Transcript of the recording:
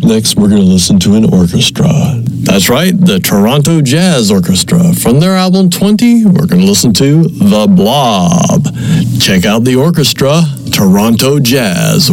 Next, we're going to listen to an orchestra. That's right, the Toronto Jazz Orchestra. From their album 20, we're going to listen to The Blob. Check out the orchestra, Toronto Jazz